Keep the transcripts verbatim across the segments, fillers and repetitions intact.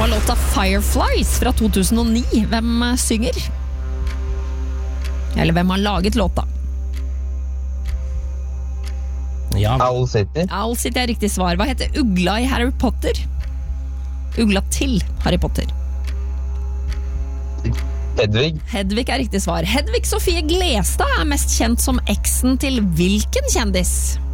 var låta Fireflies fra to tusen og ni. Hvem synger? Eller hvem har laget låta? Ja. Owl City. Owl City er riktig svar. Hva heter ugla i Harry Potter? Ugla til Harry Potter. Hedvig. Hedvig er riktig svar. Hedvig Sofie Glestad er mest kjent som eksen til hvilken kjendis?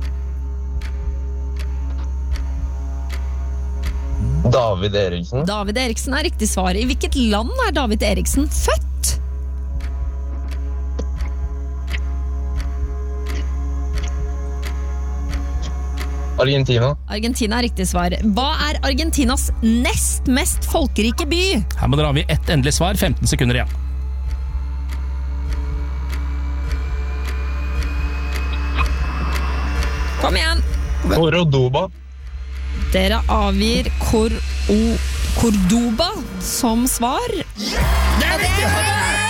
David Eriksen. David Eriksen er riktig svar. I hvilket land er David Eriksen født? Argentina. Argentina er riktig svar. Hva er Argentinas nest mest folkerike by? Her må dere avgi ett endelig svar, femten sekunder igjen. Kom igjen! Cordoba. Dere avgir Cor o Cordoba som svar. Det er riktig!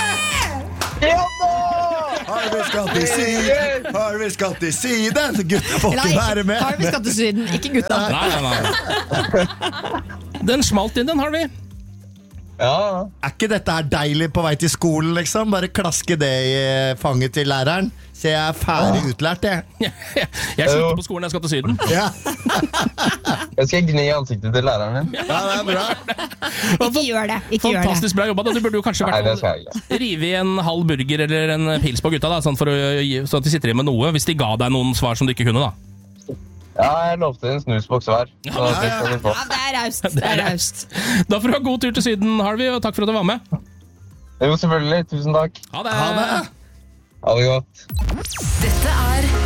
Har vi skal til Syden, har vi skal til Syden. Gutta får ikke være med. Har vi skal til Syden, ikke gutta. Nei, nei, nei. Den smalt inn, den har vi. Ja. Er ikke dette her deilig på vei til skolen, liksom? Bare klaske det i fanget til læreren. Så jeg er ferdig utlært, jeg. Jeg slutter på skolen, jeg skal til Syden. Ja. Jeg skal gni ansiktet til læreren din. Ja, det er bra. Ikke gjør det, ikke gjør det. Fantastisk bra jobba. Du burde jo kanskje Nei, det vært skal jeg ikke. rive i en halv burger eller en pils på gutta, da, sånn, for å, så at de sitter igjen med noe, hvis de ga deg noen svar som du ikke kunne, da. Ja, jeg lovte en snusboks hver. Så det skal du få. Ja, det er raust, det er raust. Da får du ha god tur til Syden, Harvey, og takk for at du var med. Jo, selvfølgelig. Tusen takk. Ha det! Ha det. Ha det godt. Dette er